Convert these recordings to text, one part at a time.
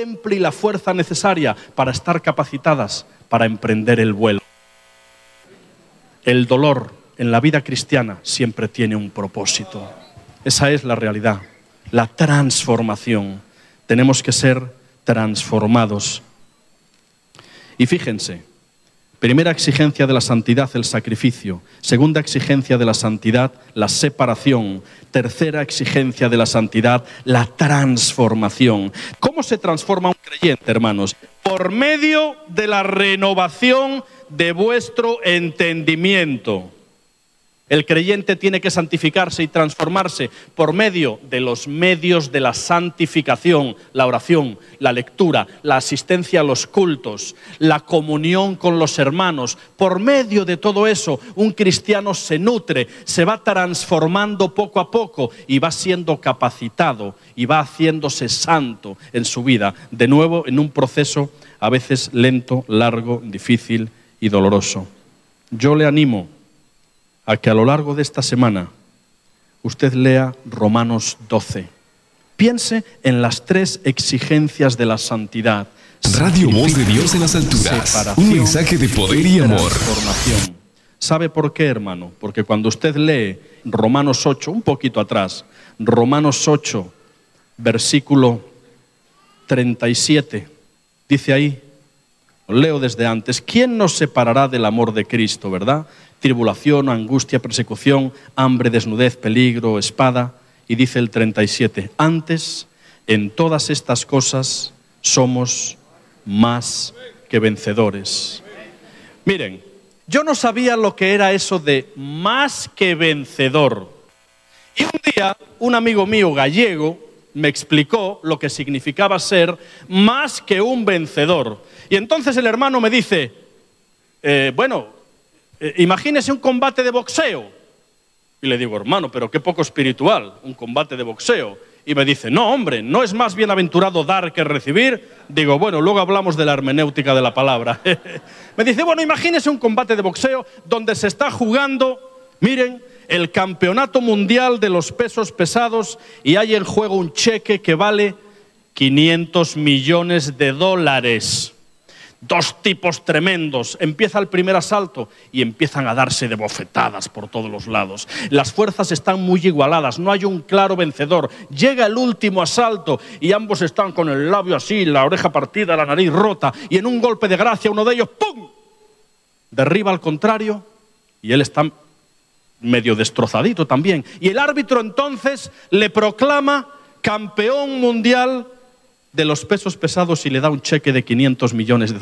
temple y la fuerza necesaria para estar capacitadas para emprender el vuelo. El dolor en la vida cristiana siempre tiene un propósito. Esa es la realidad, la transformación. Tenemos que ser transformados. Y fíjense, primera exigencia de la santidad, el sacrificio. Segunda exigencia de la santidad, la separación. Tercera exigencia de la santidad, la transformación. ¿Cómo se transforma un creyente, hermanos? Por medio de la renovación de vuestro entendimiento. El creyente tiene que santificarse y transformarse por medio de los medios de la santificación, la oración, la lectura, la asistencia a los cultos, la comunión con los hermanos. Por medio de todo eso, un cristiano se nutre, se va transformando poco a poco y va siendo capacitado y va haciéndose santo en su vida. De nuevo, en un proceso a veces lento, largo, difícil y doloroso. Yo le animo a que a lo largo de esta semana usted lea Romanos 12. Piense en las 3 exigencias de la santidad. Radio Voz de Dios en las alturas. Un mensaje de poder y amor. Transformación. ¿Sabe por qué, hermano? Porque cuando usted lee Romanos 8, un poquito atrás, Romanos 8, versículo 37, dice ahí, leo desde antes, ¿quién nos separará del amor de Cristo, verdad? Tribulación, angustia, persecución, hambre, desnudez, peligro, espada. Y dice el 37, antes, en todas estas cosas somos más que vencedores. Miren, yo no sabía lo que era eso de más que vencedor. Y un día, un amigo mío gallego me explicó lo que significaba ser más que un vencedor. Y entonces el hermano me dice, imagínese un combate de boxeo. Y le digo, hermano, pero qué poco espiritual, un combate de boxeo. Y me dice, no, hombre, ¿no es más bienaventurado dar que recibir? Digo, bueno, luego hablamos de la hermenéutica de la palabra. Me dice, bueno, imagínese un combate de boxeo donde se está jugando, miren, el campeonato mundial de los pesos pesados y hay en juego un cheque que vale $500 millones. 2 tipos tremendos. Empieza el primer asalto y empiezan a darse de bofetadas por todos los lados. Las fuerzas están muy igualadas, no hay un claro vencedor. Llega el último asalto y ambos están con el labio así, la oreja partida, la nariz rota, y en un golpe de gracia uno de ellos, ¡pum!, derriba al contrario y él está medio destrozadito también. Y el árbitro entonces le proclama campeón mundial de los pesos pesados y le da un cheque de $500 millones.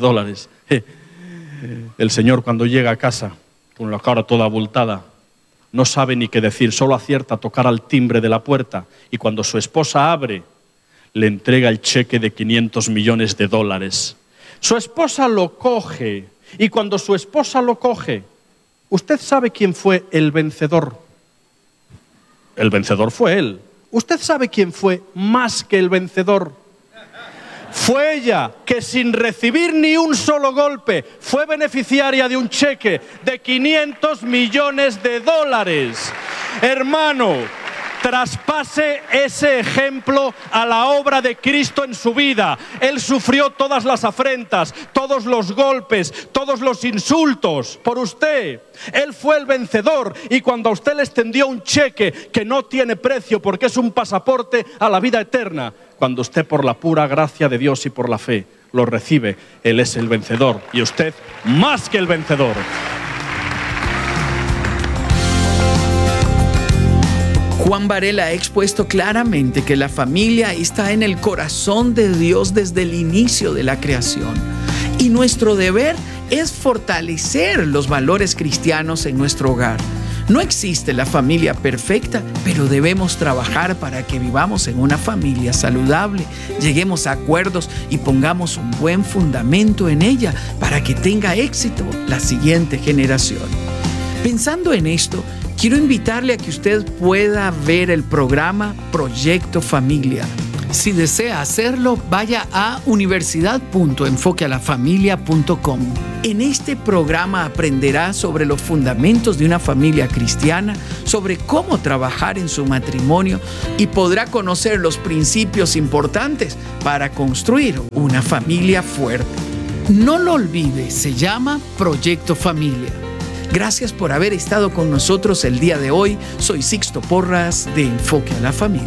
El señor, cuando llega a casa con la cara toda abultada, no sabe ni qué decir, solo acierta a tocar al timbre de la puerta, y cuando su esposa abre, le entrega el cheque de $500 millones. Su esposa lo coge, y cuando su esposa lo coge, ¿usted sabe quién fue el vencedor? El vencedor fue él. ¿Usted sabe quién fue más que el vencedor? Fue ella, que sin recibir ni un solo golpe fue beneficiaria de un cheque de $500 millones. Hermano, traspase ese ejemplo a la obra de Cristo en su vida. Él sufrió todas las afrentas, todos los golpes, todos los insultos por usted. Él fue el vencedor, y cuando a usted le extendió un cheque que no tiene precio porque es un pasaporte a la vida eterna, cuando usted, por la pura gracia de Dios y por la fe, lo recibe, Él es el vencedor, y usted más que el vencedor. Juan Varela ha expuesto claramente que la familia está en el corazón de Dios desde el inicio de la creación, y nuestro deber es fortalecer los valores cristianos en nuestro hogar. No existe la familia perfecta, pero debemos trabajar para que vivamos en una familia saludable, lleguemos a acuerdos y pongamos un buen fundamento en ella para que tenga éxito la siguiente generación. Pensando en esto, quiero invitarle a que usted pueda ver el programa Proyecto Familia. Si desea hacerlo, vaya a universidad.enfoquealafamilia.com. En este programa aprenderá sobre los fundamentos de una familia cristiana, sobre cómo trabajar en su matrimonio y podrá conocer los principios importantes para construir una familia fuerte. No lo olvide, se llama Proyecto Familia. Gracias por haber estado con nosotros el día de hoy. Soy Sixto Porras de Enfoque a la Familia.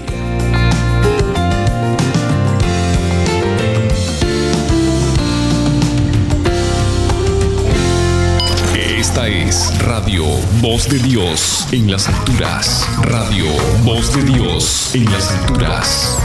Esta es Radio Voz de Dios en las alturas. Radio Voz de Dios en las alturas.